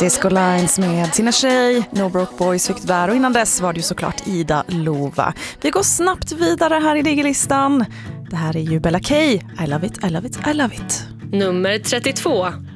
Disco Lines med Tina Tjej, No Broke Boys fick där, och innan dess var det ju såklart Ida Lova. Vi går snabbt vidare här i Digilistan. Det här är ju Bella K. I love it, I love it, I love it. Nummer 32.